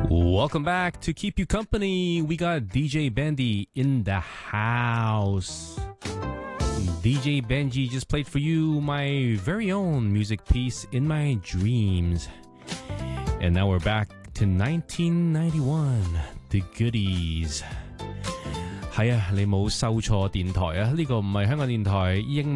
Welcome back to Keep You Company. We got DJ Bendy in the house. DJ Benji just played for you my very own music piece, In My Dreams. And now we're back to 1991, The Goodies.係啊，你冇收錯電台啊，呢個唔係香港電台英